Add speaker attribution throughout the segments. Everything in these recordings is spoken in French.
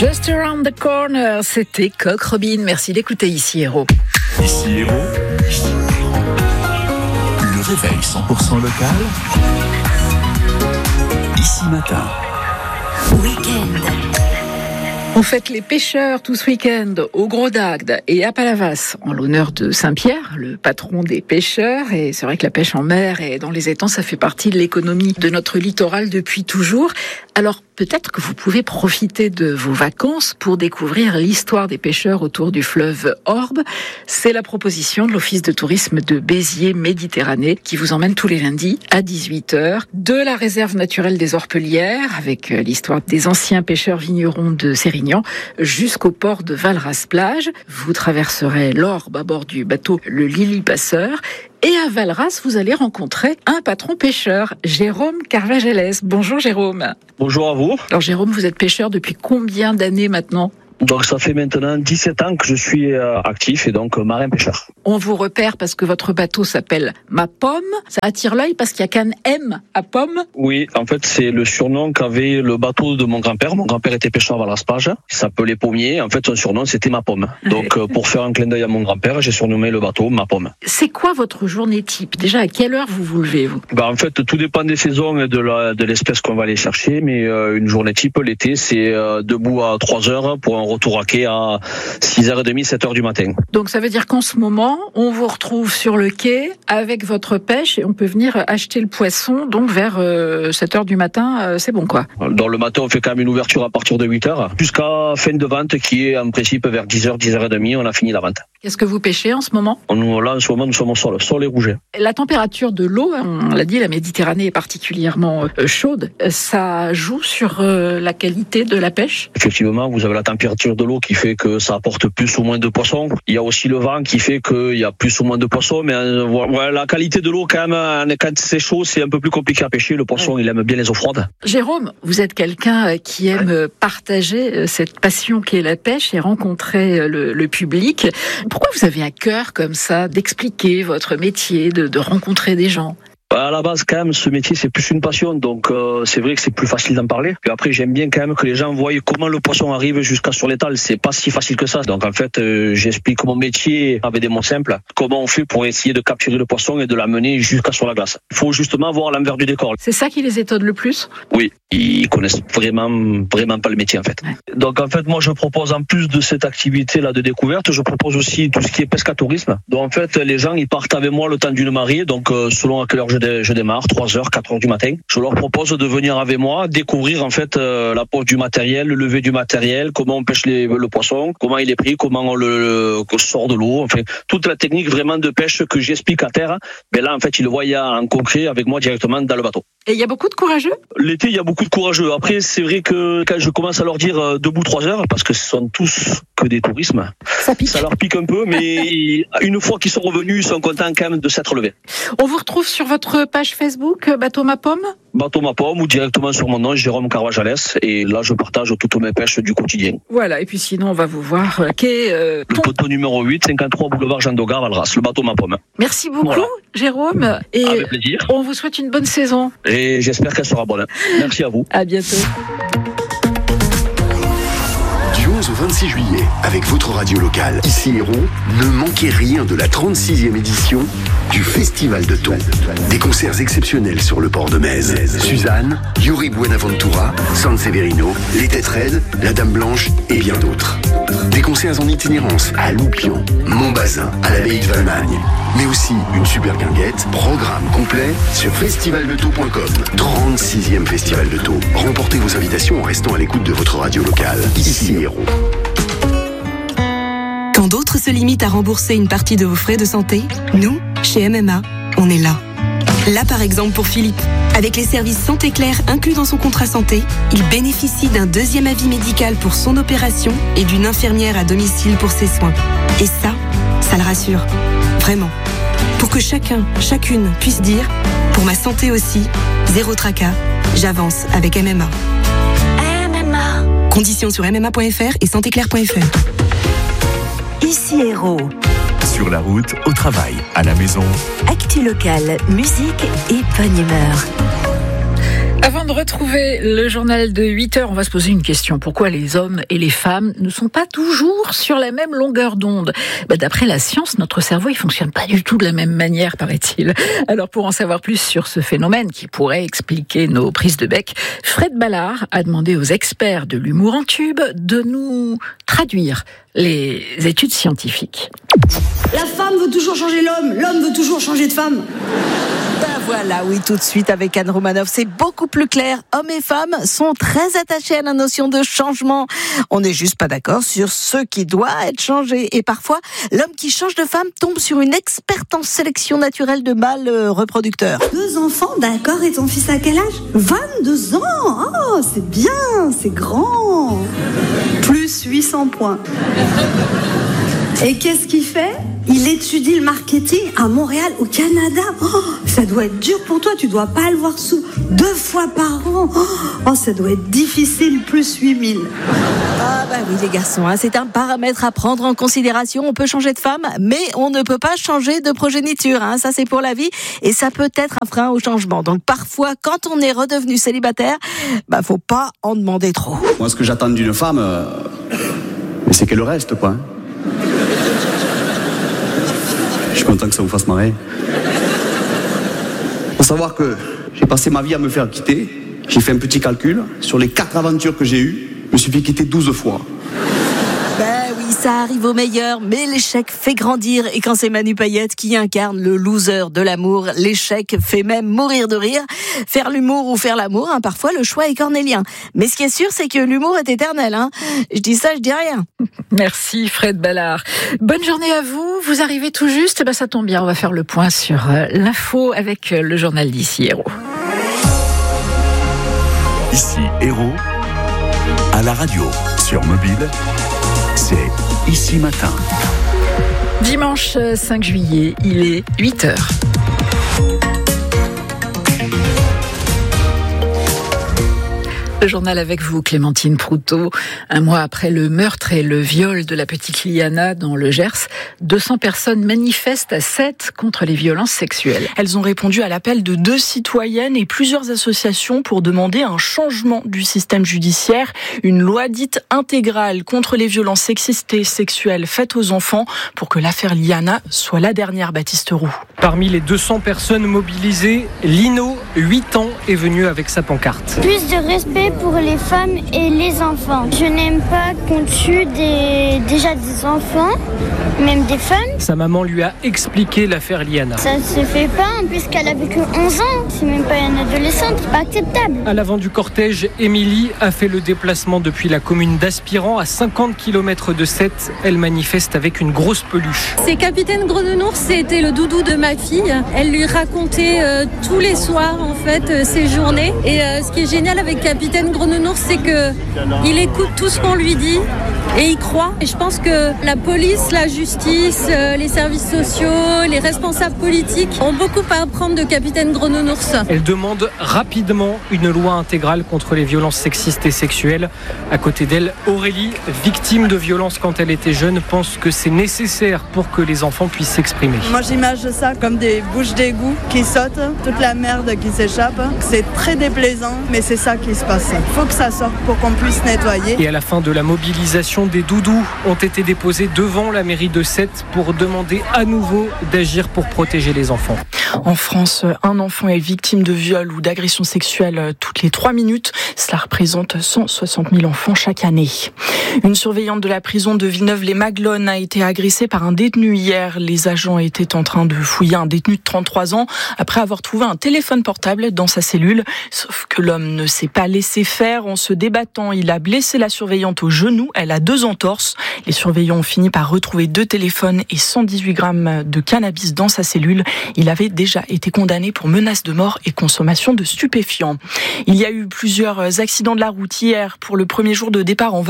Speaker 1: Just Around the Corner, c'était Coq Robin. Merci d'écouter Ici Héros.
Speaker 2: Ici Héros, le réveil 100% local. Ici Matin.
Speaker 1: Week-end. On fête les pêcheurs tout ce week-end au Gros d'Agde et à Palavas en l'honneur de Saint-Pierre, le patron des pêcheurs. Et c'est vrai que la pêche en mer et dans les étangs, ça fait partie de l'économie de notre littoral depuis toujours. Alors peut-être que vous pouvez profiter de vos vacances pour découvrir l'histoire des pêcheurs autour du fleuve Orbe. C'est la proposition de l'Office de tourisme de Béziers-Méditerranée qui vous emmène tous les lundis à 18h de la réserve naturelle des Orpelières avec l'histoire des anciens pêcheurs vignerons de Sérignan jusqu'au port de Valras-Plage. Vous traverserez l'Orbe à bord du bateau le Lily Passeur. Et à Valras, vous allez rencontrer un patron pêcheur, Jérôme Carvajales. Bonjour Jérôme.
Speaker 3: Bonjour à vous.
Speaker 1: Alors Jérôme, vous êtes pêcheur depuis combien d'années maintenant ?
Speaker 3: Donc ça fait maintenant 17 ans que je suis actif et donc marin-pêcheur.
Speaker 1: On vous repère parce que votre bateau s'appelle Ma Pomme. Ça attire l'œil parce qu'il n'y a qu'un M à pomme.
Speaker 3: Oui, en fait c'est le surnom qu'avait le bateau de mon grand-père. Mon grand-père était pêcheur à Valras-Plage. Il s'appelait Pommier. En fait son surnom c'était Ma Pomme. Donc pour faire un clin d'œil à mon grand-père, j'ai surnommé le bateau Ma Pomme.
Speaker 1: C'est quoi votre journée type ? Déjà à quelle heure vous levez vous ?
Speaker 3: En fait tout dépend des saisons et de l'espèce qu'on va aller chercher. Mais une journée type l'été c'est debout à 3h pour un retour à quai à 6h30, 7h du matin.
Speaker 1: Donc ça veut dire qu'en ce moment, on vous retrouve sur le quai avec votre pêche et on peut venir acheter le poisson donc vers 7h du matin, c'est bon quoi.
Speaker 3: Dans le matin, on fait quand même une ouverture à partir de 8h jusqu'à fin de vente qui est en principe vers 10h, 10h30, on a fini la vente.
Speaker 1: Qu'est-ce que vous pêchez en ce moment ?
Speaker 3: Là, en ce moment, nous sommes au sol et rouget.
Speaker 1: La température de l'eau, on l'a dit, la Méditerranée est particulièrement chaude. Ça joue sur la qualité de la pêche ?
Speaker 3: Effectivement, vous avez la température de l'eau qui fait que ça apporte plus ou moins de poissons. Il y a aussi le vent qui fait qu'il y a plus ou moins de poissons. Mais la qualité de l'eau, quand même, quand c'est chaud, c'est un peu plus compliqué à pêcher. Le poisson, il aime bien les eaux froides.
Speaker 1: Jérôme, vous êtes quelqu'un qui aime partager cette passion qu'est la pêche et rencontrer le public. Pourquoi vous avez à cœur comme ça d'expliquer votre métier, de rencontrer des gens ?
Speaker 3: À la base, quand même, ce métier, c'est plus une passion. Donc, c'est vrai que c'est plus facile d'en parler. Puis après, j'aime bien quand même que les gens voient comment le poisson arrive jusqu'à sur l'étal. C'est pas si facile que ça. Donc, en fait, j'explique mon métier avec des mots simples. Comment on fait pour essayer de capturer le poisson et de l'amener jusqu'à sur la glace. Il faut justement voir l'envers du décor.
Speaker 1: C'est ça qui les étonne le plus ?
Speaker 3: Oui. Ils connaissent vraiment pas le métier, en fait. Ouais. Donc, en fait, moi, je propose, en plus de cette activité-là de découverte, je propose aussi tout ce qui est pescatourisme. Donc, en fait, les gens, ils partent avec moi le temps d'une marée. Donc, selon à quelle heure je démarre, 3h, 4h du matin. Je leur propose de venir avec moi, découvrir en fait la pose du matériel, le lever du matériel, comment on pêche le poisson, comment il est pris, comment on le sort de l'eau, enfin toute la technique vraiment de pêche que j'explique à terre. Mais là en fait, ils le voient en concret avec moi directement dans le bateau.
Speaker 1: Et il y a beaucoup de courageux ? L'été,
Speaker 3: il y a beaucoup de courageux. Après, c'est vrai que quand je commence à leur dire debout 3 heures, parce que ce sont tous que des tourismes, ça leur pique un peu, mais une fois qu'ils sont revenus, ils sont contents quand même de s'être levés.
Speaker 1: On vous retrouve sur votre page Facebook, Bateau Ma Pomme ?
Speaker 3: Bateau Ma Pomme ou directement sur mon nom, Jérôme Carvajales. Et là, je partage toutes mes pêches du quotidien.
Speaker 1: Voilà, et puis sinon, on va vous voir.
Speaker 3: Le poteau numéro 8, 53 boulevard Jean Dogar, Valras, le Bateau Ma Pomme.
Speaker 1: Merci beaucoup, Jérôme. Et
Speaker 3: avec plaisir.
Speaker 1: On vous souhaite une bonne saison.
Speaker 3: Et j'espère qu'elle sera bonne. Merci à vous.
Speaker 1: À bientôt.
Speaker 4: Du 11 au 26 juillet, avec votre radio locale, Ici Héros, ne manquez rien de la 36e édition du Festival de Thon. Des concerts exceptionnels sur le port de Metz. Suzanne, Yuri Buenaventura, San Severino, Les Têtes Raides, La Dame Blanche et bien d'autres. Des concerts en itinérance à Loupian, Montbazin, à l'abbaye de Valmagne. Mais aussi une super guinguette, programme complet sur festivaldethon.com. 36e Festival de Thon. Remportez vos invitations en restant à l'écoute de votre radio locale. Ici Héros.
Speaker 5: Quand d'autres se limitent à rembourser une partie de vos frais de santé, nous, chez MMA, on est là. Là par exemple pour Philippe. Avec les services Santé Claire inclus dans son contrat santé, il bénéficie d'un 2e avis médical pour son opération et d'une infirmière à domicile pour ses soins. Et ça le rassure. Vraiment. Pour que chacun, chacune puisse dire « Pour ma santé aussi, zéro tracas, j'avance avec MMA ». MMA. Conditions sur mma.fr et santéclair.fr.
Speaker 6: Ici Héros.
Speaker 2: Sur la route, au travail, à la maison.
Speaker 6: Actu locale, musique et bonne humeur.
Speaker 1: Avant de retrouver le journal de 8h, on va se poser une question. Pourquoi les hommes et les femmes ne sont pas toujours sur la même longueur d'onde ? D'après la science, notre cerveau, il fonctionne pas du tout de la même manière, paraît-il. Alors, pour en savoir plus sur ce phénomène qui pourrait expliquer nos prises de bec, Fred Ballard a demandé aux experts de l'humour en tube de nous traduire les études scientifiques.
Speaker 7: La femme veut toujours changer l'homme, l'homme veut toujours changer de femme.
Speaker 6: Ben voilà, oui, tout de suite avec Anne Romanoff, c'est beaucoup plus clair. Hommes et femmes sont très attachés à la notion de changement. On n'est juste pas d'accord sur ce qui doit être changé. Et parfois, l'homme qui change de femme tombe sur une experte en sélection naturelle de mâles reproducteurs.
Speaker 7: 2 enfants, d'accord, et ton fils à quel âge ? 22 ans. Oh, c'est bien, c'est grand. Plus 800 points. Et qu'est-ce qu'il fait ? Il étudie le marketing à Montréal, au Canada. Oh, ça doit être dur pour toi, tu dois pas le voir 2 fois par an. Oh, ça doit être difficile, plus 8000.
Speaker 6: Ah bah oui les garçons, c'est un paramètre à prendre en considération. On peut changer de femme, mais on ne peut pas changer de progéniture. Ça c'est pour la vie et ça peut être un frein au changement. Donc parfois, quand on est redevenu célibataire, faut pas en demander trop.
Speaker 8: Moi ce que j'attends d'une femme, c'est qu'elle reste quoi. Je suis content que ça vous fasse marrer. Faut savoir que j'ai passé ma vie à me faire quitter. J'ai fait un petit calcul. Sur les 4 aventures que j'ai eues, je me suis fait quitter 12 fois.
Speaker 6: Ben oui, ça arrive au meilleur, mais l'échec fait grandir. Et quand c'est Manu Payette qui incarne le loser de l'amour, l'échec fait même mourir de rire. Faire l'humour ou faire l'amour, parfois le choix est cornélien. Mais ce qui est sûr, c'est que l'humour est éternel. Je dis ça, je dis rien.
Speaker 1: Merci Fred Ballard. Bonne journée à vous. Vous arrivez tout juste, ça tombe bien, on va faire le point sur l'info avec le journal d'Ici Héros.
Speaker 2: Ici Héros, à la radio, sur mobile, c'est Ici Matin.
Speaker 1: Dimanche 5 juillet, il est 8h. Le journal avec vous, Clémentine Proutot. Un mois après le meurtre et le viol de la petite Liana dans le Gers, 200 personnes manifestent à 7 contre les violences sexuelles.
Speaker 9: Elles ont répondu à l'appel de 2 citoyennes et plusieurs associations pour demander un changement du système judiciaire, une loi dite intégrale contre les violences sexistes et sexuelles faites aux enfants pour que l'affaire Liana soit la dernière, Baptiste Roux.
Speaker 10: Parmi les 200 personnes mobilisées, Lino, 8 ans, est venu avec sa pancarte.
Speaker 11: Plus de respect pour les femmes et les enfants. Je n'aime pas qu'on tue déjà des enfants, même des femmes.
Speaker 10: Sa maman lui a expliqué l'affaire Liana.
Speaker 11: Ça ne se fait pas, puisqu'elle avait que 11 ans. C'est même pas une adolescente, c'est pas acceptable.
Speaker 10: À l'avant du cortège, Émilie a fait le déplacement depuis la commune d'Aspirant, à 50 km de Sète. Elle manifeste avec une grosse peluche.
Speaker 12: C'est Capitaine Grenounours, c'était le doudou de ma fille. Elle lui racontait tous les soirs en fait ses journées. Et ce qui est génial avec Capitaine Grenounours, c'est qu'il écoute tout ce qu'on lui dit et il croit. Et je pense que la police, la justice, les services sociaux, les responsables politiques ont beaucoup à apprendre de Capitaine Grenounours.
Speaker 10: Elle demande rapidement une loi intégrale contre les violences sexistes et sexuelles. À côté d'elle, Aurélie, victime de violences quand elle était jeune, pense que c'est nécessaire pour que les enfants puissent s'exprimer.
Speaker 13: Moi j'imagine ça comme des bouches d'égout qui sautent, toute la merde qui s'échappe. C'est très déplaisant, mais c'est ça qui se passe. Il faut que ça sorte pour qu'on puisse nettoyer.
Speaker 10: Et à la fin de la mobilisation, des doudous ont été déposés devant la mairie de Sète pour demander à nouveau d'agir pour protéger les enfants.
Speaker 9: En France, un enfant est victime de viol ou d'agression sexuelle toutes les 3 minutes. Cela représente 160 000 enfants chaque année. Une surveillante de la prison de Villeneuve-les-Maglones a été agressée par un détenu hier. Les agents étaient en train de fouiller un détenu de 33 ans après avoir trouvé un téléphone portable dans sa cellule. Sauf que l'homme ne s'est pas laissé faire. En se débattant, il a blessé la surveillante au genou. Elle a 2 entorses. Les surveillants ont fini par retrouver 2 téléphones et 118 grammes de cannabis dans sa cellule. Il avait déjà été condamné pour menace de mort et consommation de stupéfiants. Il y a eu plusieurs accidents de la route hier pour le premier jour de départ en vacances.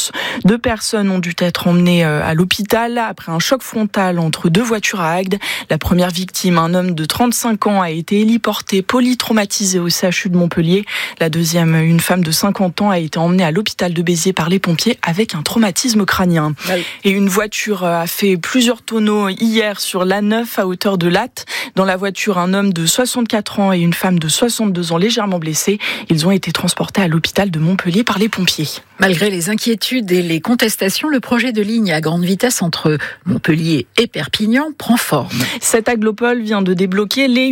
Speaker 9: chance. 2 personnes ont dû être emmenées à l'hôpital après un choc frontal entre 2 voitures à Agde. La première victime, un homme de 35 ans, a été héliporté, polytraumatisé au CHU de Montpellier. La deuxième, une femme de 50 ans, a été emmenée à l'hôpital de Béziers par les pompiers avec un traumatisme crânien. Ouais. Et une voiture a fait plusieurs tonneaux hier sur l'A9 à hauteur de Latte. Dans la voiture, un homme de 64 ans et une femme de 62 ans légèrement blessés. Ils ont été transportés à l'hôpital de Montpellier par les pompiers.
Speaker 1: Malgré les inquiétudes et les contestations, le projet de ligne à grande vitesse entre Montpellier et Perpignan prend forme.
Speaker 9: Cette Aglopole vient de débloquer les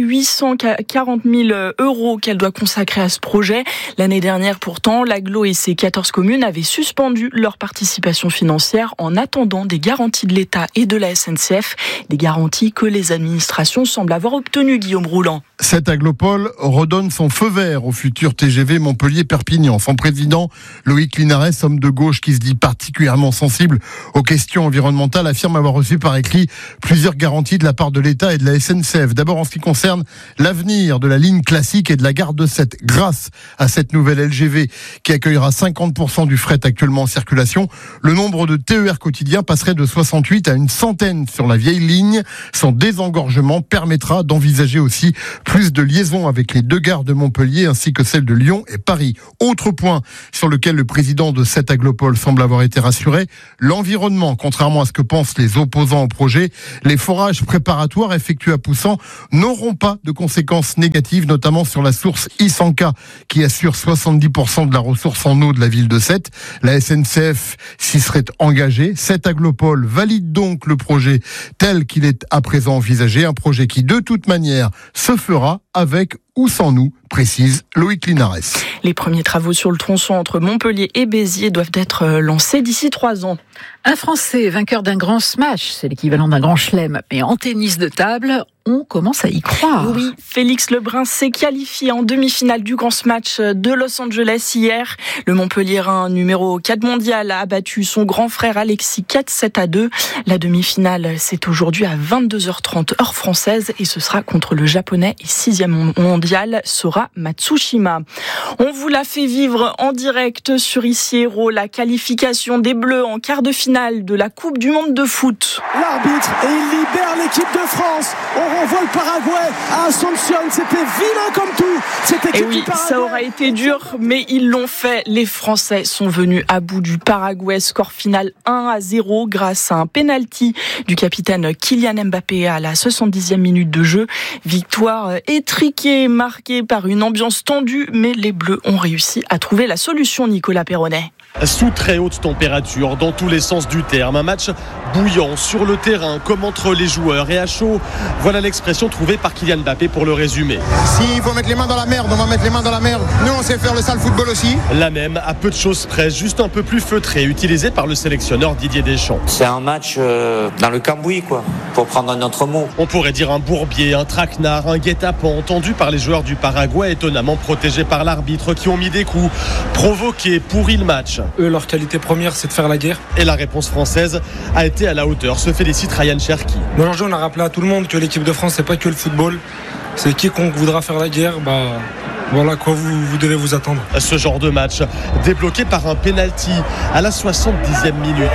Speaker 9: 840 000 € qu'elle doit consacrer à ce projet. L'année dernière, pourtant, l'Aglo et ses 14 communes avaient suspendu leur participation financière en attendant des garanties de l'État et de la SNCF, des garanties que les administrations semblent avoir obtenues, Guillaume Rouland.
Speaker 14: Cette Aglopole redonne son feu vert au futur TGV Montpellier-Perpignan. Son président, Loïc Linares, homme de gauche qui se dit particulièrement sensible aux questions environnementales, affirme avoir reçu par écrit plusieurs garanties de la part de l'État et de la SNCF. D'abord en ce qui concerne l'avenir de la ligne classique et de la gare de Sète. Grâce à cette nouvelle LGV qui accueillera 50% du fret actuellement en circulation, le nombre de TER quotidiens passerait de 68 à une centaine sur la vieille ligne. Son désengorgement permettra d'envisager aussi plus de liaisons avec les 2 gares de Montpellier ainsi que celles de Lyon et Paris. Autre point sur lequel le président de cette Aglopole semble avoir été rassuré, l'environnement. Contrairement à ce que pensent les opposants au projet, les forages préparatoires effectués à Poussan n'auront pas de conséquences négatives, notamment sur la source Isanka, qui assure 70% de la ressource en eau de la ville de Sète. La SNCF s'y serait engagée. Cette Aglopole valide donc le projet tel qu'il est à présent envisagé, un projet qui de toute manière se fera avec ou sans nous, précise Loïc Linares.
Speaker 9: Les premiers travaux sur le tronçon entre Montpellier et Béziers doivent être lancés d'ici 3 ans.
Speaker 1: Un Français vainqueur d'un grand smash, c'est l'équivalent d'un grand chelem, mais en tennis de table, on commence à y croire.
Speaker 9: Oui, Félix Lebrun s'est qualifié en demi-finale du grand smash de Los Angeles hier. Le Montpelliérain numéro 4 mondial a battu son grand frère Alexis 4-7-2. La demi-finale, c'est aujourd'hui à 22h30 heure française et ce sera contre le japonais et 6e mondial Sora Matsushima. On vous l'a fait vivre en direct sur Ici Héros, la qualification des Bleus en quart de finale de la Coupe du Monde de foot.
Speaker 15: L'arbitre et il libère l'équipe de France. On renvoie le Paraguay à Asunción. C'était vilain comme tout. Cette équipe
Speaker 9: et oui, ça aura été dur, mais ils l'ont fait. Les Français sont venus à bout du Paraguay. Score final 1-0 grâce à un penalty du capitaine Kylian Mbappé à la 70e minute de jeu. Victoire étriquée, marquée par une ambiance tendue, mais les Bleus ont réussi à trouver la solution, Nicolas Perronnet.
Speaker 16: Sous très haute température, dans tous les sens du terme. Un match bouillant sur le terrain, comme entre les joueurs et à chaud. Voilà l'expression trouvée par Kylian Mbappé pour le résumer.
Speaker 17: S'il faut mettre les mains dans la merde, on va mettre les mains dans la merde. Nous, on sait faire le sale football aussi.
Speaker 16: La même, à peu de choses près, juste un peu plus feutré, utilisé par le sélectionneur Didier Deschamps.
Speaker 18: C'est un match dans le cambouis, quoi, pour prendre un autre mot.
Speaker 16: On pourrait dire un bourbier, un traquenard, un guet-apens, entendu par les joueurs du Paraguay, étonnamment protégés par l'arbitre, qui ont mis des coups, provoqués, pourri le match.
Speaker 19: Eux, leur qualité première, c'est de faire la guerre.
Speaker 16: Et la réponse française a été à la hauteur, se félicite Ryan Cherki.
Speaker 19: Aujourd'hui, on a rappelé à tout le monde que l'équipe de France, c'est pas que le football. C'est quiconque voudra faire la guerre, voilà quoi vous devez vous attendre.
Speaker 16: Ce genre de match, débloqué par un penalty à la 70e minute.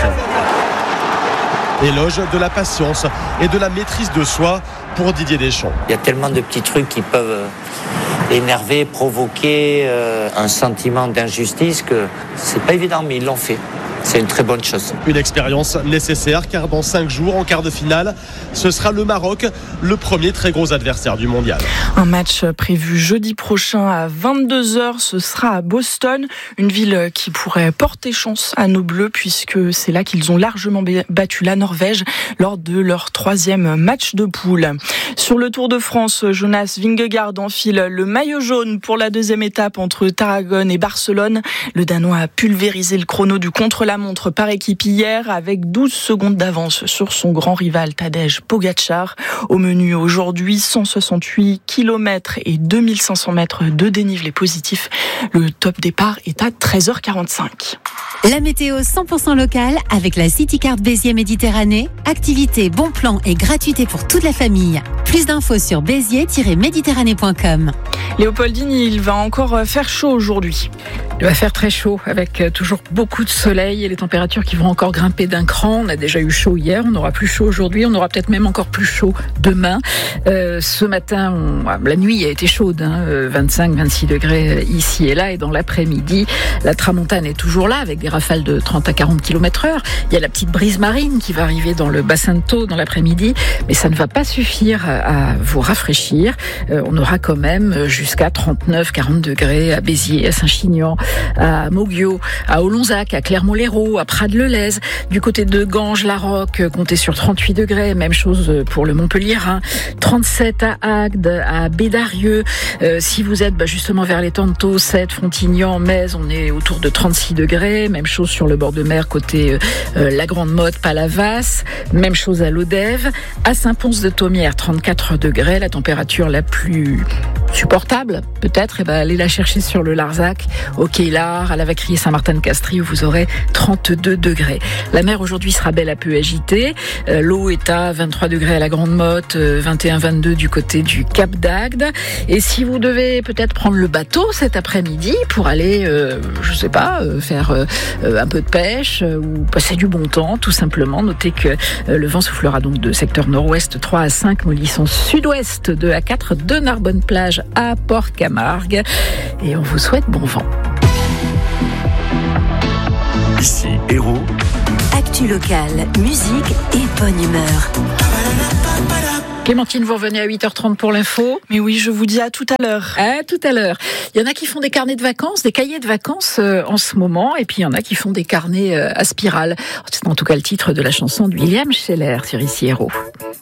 Speaker 16: Éloge de la patience et de la maîtrise de soi pour Didier Deschamps.
Speaker 18: Il y a tellement de petits trucs qui peuvent énerver, provoquer un sentiment d'injustice que c'est pas évident, mais ils l'ont fait. C'est une très bonne chose.
Speaker 16: Une expérience nécessaire car dans 5 jours, en quart de finale, ce sera le Maroc, le premier très gros adversaire du mondial.
Speaker 9: Un match prévu jeudi prochain à 22h, ce sera à Boston, une ville qui pourrait porter chance à nos Bleus puisque c'est là qu'ils ont largement battu la Norvège lors de leur 3e match de poule. Sur le Tour de France, Jonas Vingegaard enfile le maillot jaune pour la 2e étape entre Tarragone et Barcelone. Le Danois a pulvérisé le chrono du contre-la-montre par équipe hier avec 12 secondes d'avance sur son grand rival Tadej Pogačar. Au menu aujourd'hui, 168 km et 2500 mètres de dénivelé positif. Le top départ est à 13h45.
Speaker 20: La météo 100% locale avec la City Card Béziers Méditerranée. Activité, bon plan et gratuité pour toute la famille. Plus d'infos sur béziers-méditerranée.com.
Speaker 9: Léopoldine, il va encore faire chaud aujourd'hui.
Speaker 1: Il va faire très chaud avec toujours beaucoup de soleil et les températures qui vont encore grimper d'un cran. On a déjà eu chaud hier, on aura plus chaud aujourd'hui, on aura peut-être même encore plus chaud demain. Ce matin, la nuit a été chaude, 25-26 degrés ici et là. Et dans l'après-midi, la tramontane est toujours là avec des rafales de 30 à 40 km/h. Il y a la petite brise marine qui va arriver dans le bassin de Thau dans l'après-midi, mais ça ne va pas suffire à vous rafraîchir. On aura quand même jusqu'à 39-40 degrés à Béziers, à Saint-Chinian, à Moguio, à Olonzac, à Clermont-Lérault, à Prades-le-Lez. Du côté de Ganges-la-Roque, comptez sur 38 degrés. Même chose pour le Montpellierin. 37 à Agde, à Bédarieux. Si vous êtes justement vers l'étang de Thau, 7, Frontignan, Metz, on est autour de 36 degrés. Même chose sur le bord de mer côté la Grande-Motte, Palavas. Même chose à Lodève. À Saint-Pons-de-Thomières, 34 degrés. La température la plus supportable, peut-être, allez la chercher sur le Larzac, au Quai-Lard, à la Vacquerie Saint-Martin-de-Castries, où vous aurez 32 degrés. La mer aujourd'hui sera belle à peu agitée. L'eau est à 23 degrés à la Grande-Motte, 21-22 du côté du Cap d'Agde. Et si vous devez peut-être prendre le bateau cet après-midi pour aller, faire un peu de pêche ou passer du bon temps, tout simplement, notez que le vent soufflera donc de secteur nord-ouest 3 à 5, Molisson sud-ouest 2 à 4 de Narbonne-Plage à Port-Camargue. Et on vous souhaite bon vent.
Speaker 2: Ici Héros.
Speaker 5: Actu locale, musique et bonne humeur.
Speaker 1: Clémentine, vous revenez à 8h30 pour l'info.
Speaker 9: Mais oui, je vous dis à tout à l'heure.
Speaker 1: À tout à l'heure. Il y en a qui font des carnets de vacances, des cahiers de vacances en ce moment, et puis il y en a qui font des carnets à spirale. C'est en tout cas le titre de la chanson de William Scheller sur Ici Héros.